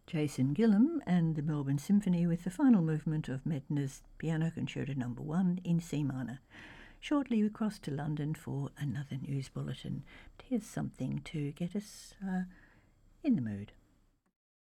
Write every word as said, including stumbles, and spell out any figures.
Jason Gillam and the Melbourne Symphony with the final movement of Medtner's Piano Concerto Number One in C minor. Shortly we cross to London for another news bulletin. But here's something to get us uh, in the mood.